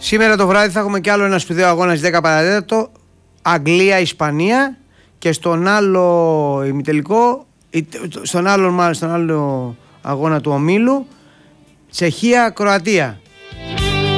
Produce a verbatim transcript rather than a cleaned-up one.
Σήμερα το βράδυ θα έχουμε κι άλλο ένα σπουδαίο αγώνα στις δέκα παρά τέταρτο. Αγγλία-Ισπανία. Και στον άλλο ημιτελικό, στον άλλο, μάλλον, στον άλλο αγώνα του ομίλου, Τσεχία-Κροατία.